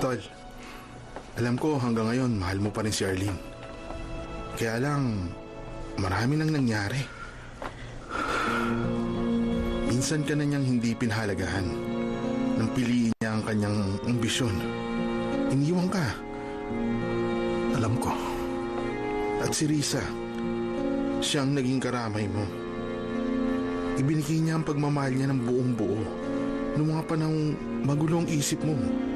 Tol, alam ko hanggang ngayon mahal mo pa rin si Arlene. Kaya lang, marami nang nangyari. Minsan ka na niyang hindi pinahalagahan. Nang piliin niya ang kanyang ambisyon, iniwan ka. Alam ko. At si Risa, siya ang naging karamay mo. Ibinigay niya ang pagmamahal niya ng buong buo noong mga panahong magulo ang isip mo.